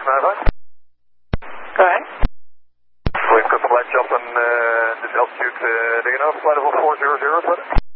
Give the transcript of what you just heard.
Nova. Go ahead. We've got the light jump on this altitude, do you know, flight level 400,